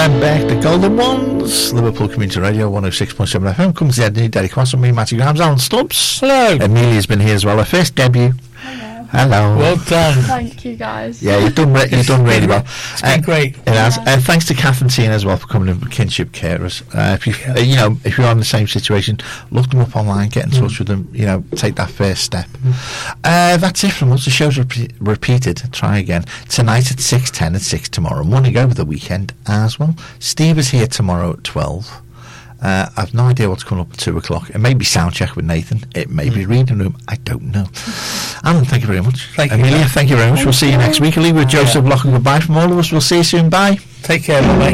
And back to Golden Ones, Liverpool Community Radio 106.7 FM. Comes the Eddie, Derek Cross and me, Matty Grahams, Alan Stubbs. Hello. Amelia's been here as well. Her first debut. Hello. Well done. Thank you, guys. Yeah, you've done really well. It's been great. It has. Thanks to Kath and Tina as well for coming in with Kinship Carers. If you're in the same situation, look them up online, get in touch with them. Take that first step. That's it from us. The show's repeated. Try again tonight at 6:10 at 6 tomorrow. Running over the weekend as well. Steve is here tomorrow at 12. I've no idea what's coming up at 2 o'clock. It may be sound check with Nathan. It may be reading room. I don't know. Alan, thank you very much. Amelia, thank you very much. We'll see you next week. I'll leave with Joseph Lock and goodbye from all of us. We'll see you soon. Bye. Take care, bye.